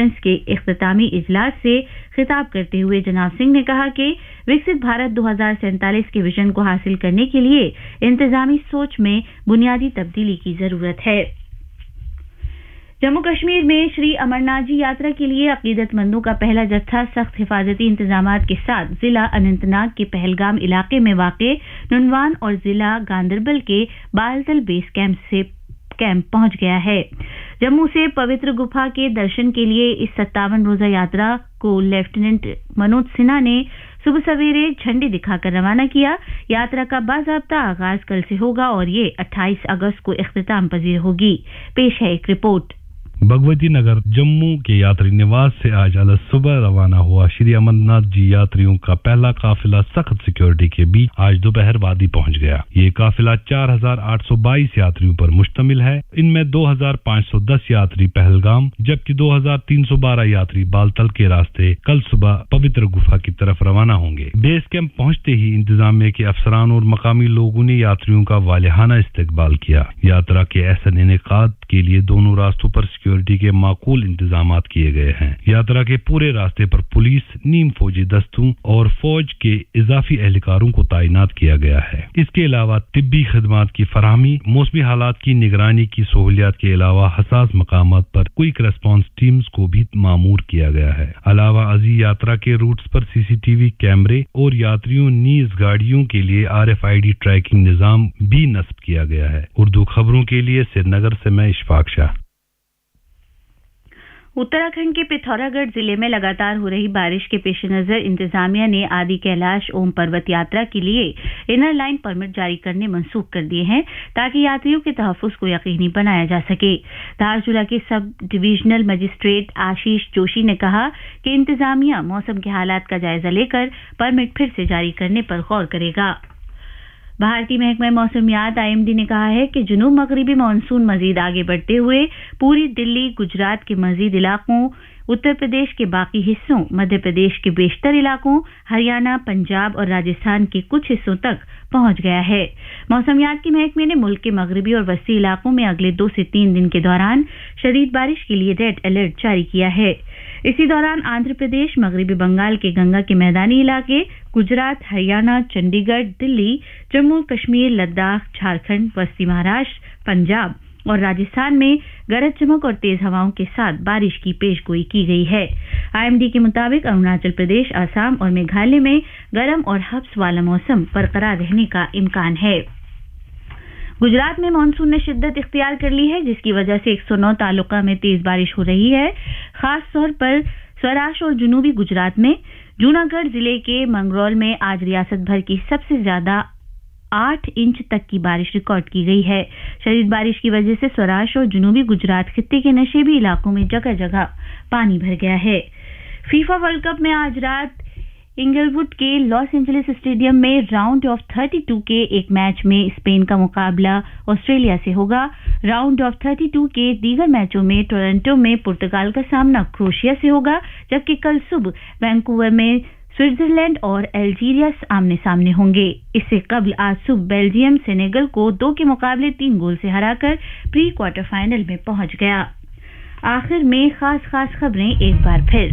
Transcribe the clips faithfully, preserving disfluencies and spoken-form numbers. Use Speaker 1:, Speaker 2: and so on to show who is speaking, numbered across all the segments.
Speaker 1: Conference के इख्तितामी इजलास से खिताब करते हुए जनाब सिंह ने कहा कि विकसित भारत दो हज़ार सैंतालीस के विजन को हासिल करने के लिए इंतजामी सोच में बुनियादी तब्दीली की जरूरत है। जम्मू कश्मीर में श्री अमरनाथ जी यात्रा के लिए अकीदतमंदों का पहला जत्था सख्त हिफाजती इंतजामात के साथ जिला अनंतनाग के पहलगाम इलाके में वाक़े नुनवान और जिला गांदरबल के बालतल बेस कैंप से कैंप पहुंच गया है। जम्मू से पवित्र गुफा के दर्शन के लिए इस सत्तावन रोजा यात्रा को लेफ्टिनेंट मनोज सिन्हा ने सुबह सवेरे झंडी दिखाकर रवाना किया। यात्रा का बाज़ाब्ता आगाज कल से होगा और ये अट्ठाईस अगस्त को इख्तिताम पजीर होगी। पेश है एक रिपोर्ट।
Speaker 2: भगवती नगर जम्मू के यात्री निवास से आज अलग सुबह रवाना हुआ श्री अमरनाथ जी यात्रियों का पहला काफिला सख्त सिक्योरिटी के बीच आज दोपहर वादी पहुंच गया। ये काफिला चार हजार आठ सौ बाईस यात्रियों पर मुश्तमिल है। इनमें दो हजार पाँच सौ दस यात्री पहलगाम जबकि दो हजार तीन सौ बारह यात्री बालतल के रास्ते कल सुबह पवित्र गुफा की तरफ रवाना होंगे। बेस कैंप पहुंचते ही इंतजामिया के अफसरान और मकामी लोगों ने यात्रियों का वालिहाना इस्तकबाल किया। यात्रा के ऐसा इनेकाद के लिए दोनों रास्तों पर सिक्योरिटी के माकूल इंतजामात किए गए हैं। यात्रा के पूरे रास्ते पर पुलिस, नीम फौजी दस्तों और फौज के इजाफी एहलकारों को तैनात किया गया है। इसके अलावा तिब्बी खदमात की फराहमी, मौसमी हालात की निगरानी की सहूलियात के अलावा हसास मकामात पर क्विक रेस्पॉन्स टीम्स को भी मामूर किया गया है। अलावा अजी यात्रा के रूट्स पर सीसीटीवी कैमरे और यात्रियों नीज गाड़ियों के लिए R F I D trekking निजाम भी नस्ब किया गया है। उर्दू खबरों के लिए श्रीनगर से मैं इशफाक शाह।
Speaker 1: उत्तराखंड के पिथौरागढ़ जिले में लगातार हो रही बारिश के पेश नजर इंतजामिया ने आदि कैलाश ओम पर्वत यात्रा के लिए इनर लाइन परमिट जारी करने मंसूख कर दिए हैं ताकि यात्रियों के तहफ्फुज़ को यकीनी बनाया जा सके। धारचूला के sub divisional magistrate Ashish Joshi ने कहा कि इंतजामिया मौसम के हालात का जायजा लेकर परमिट फिर से जारी करने पर गौर करेगा। भारतीय महकमा मौसमियात आई एम डी ने कहा है कि जुनूब मगरिबी मानसून मजीद आगे बढ़ते हुए पूरी दिल्ली, गुजरात के मजीद इलाकों, उत्तर प्रदेश के बाकी हिस्सों, मध्य प्रदेश के बेशतर इलाकों, हरियाणा, पंजाब और राजस्थान के कुछ हिस्सों तक पहुंच गया है। मौसमियात के महकमे ने मुल्क के मगरिबी और वस्ती इलाकों में अगले दो से तीन दिन के दौरान शदीद बारिश के लिए रेड अलर्ट जारी किया है। इसी दौरान आंध्र प्रदेश, मगरिबी बंगाल के गंगा के मैदानी इलाके, गुजरात, हरियाणा, चंडीगढ़, दिल्ली, जम्मू कश्मीर, लद्दाख, झारखंड, पश्चिमी महाराष्ट्र, पंजाब और राजस्थान में गरज चमक और तेज हवाओं के साथ बारिश की पेशगोई की गई है। आई एम डी के मुताबिक अरुणाचल प्रदेश, असम और मेघालय में गर्म और हब्स वाला मौसम बरकरार रहने का इम्कान है। गुजरात में मानसून ने शिद्दत इख्तियार कर ली है, जिसकी वजह से एक सौ नौ तालुका में तेज बारिश हो रही है। खास तौर पर सौराष्ट्र और जुनूबी गुजरात में जूनागढ़ जिले के मंगरौल में आज रियासत भर की सबसे ज्यादा आठ इंच तक की बारिश रिकॉर्ड की गई है। शदीद बारिश की वजह से सौराष्ट्र और जुनूबी गुजरात खित्ते के नशेबी इलाकों में जगह जगह पानी भर गया है। फीफा वर्ल्ड कप में आज रात इंगलवुड के लॉस एंजलिस स्टेडियम में राउंड ऑफ बत्तीस के एक मैच में स्पेन का मुकाबला ऑस्ट्रेलिया से होगा। राउंड ऑफ बत्तीस के दीगर मैचों में टोरंटो में पुर्तगाल का सामना क्रोएशिया से होगा, जबकि कल सुबह वैंकूवर में स्विट्जरलैंड और अल्जीरिया आमने सामने होंगे। इससे कबल आज सुबह बेल्जियम सेनेगल को दो के मुकाबले तीन गोल से हराकर प्री क्वार्टर फाइनल में पहुंच गया। आखिर में खास खास खबरें एक बार फिर।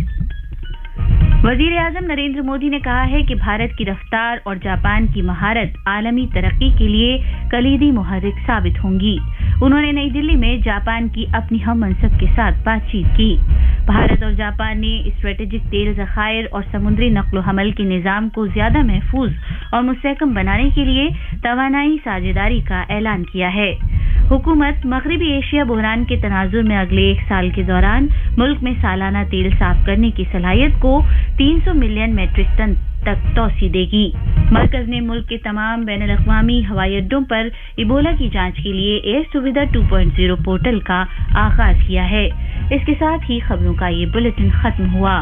Speaker 1: वजीर आजम नरेंद्र मोदी ने कहा है कि भारत की रफ्तार और जापान की महारत आलमी तरक्की के लिए कलीदी मुहर्रिक साबित होंगी। उन्होंने नई दिल्ली में जापान की अपनी हम मनसब के साथ बातचीत की। भारत और जापान ने स्ट्रेटेजिक तेल ज़खायर और समुद्री नक्लो हमल के निज़ाम को ज्यादा महफूज और मुस्तहकम बनाने के लिए तवानाई साझेदारी का ऐलान किया है। हुकूमत मगरिबी एशिया बहरान के तनाजुर में अगले एक साल के दौरान मुल्क में सालाना तेल साफ करने की सलाहियत को तीन सौ मिलियन मैट्रिक टन तक तोसी देगी। मरकज ने मुल्क के तमाम बैनुल अक़वामी हवाई अड्डों पर इबोला की जांच के लिए एयर सुविधा टू पॉइंट ज़ीरो पोर्टल का आगाज किया है। इसके साथ ही खबरों का ये बुलेटिन खत्म हुआ।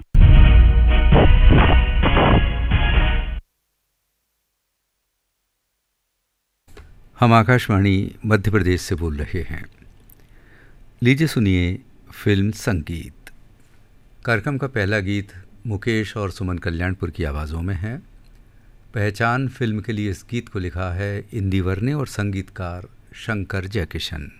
Speaker 3: हम आकाशवाणी मध्य प्रदेश से बोल रहे हैं। लीजिए सुनिए फिल्म संगीत। कार्यक्रम का पहला गीत मुकेश और सुमन कल्याणपुर की आवाज़ों में है। पहचान फिल्म के लिए इस गीत को लिखा है इंदिवर ने और संगीतकार शंकर जयकिशन।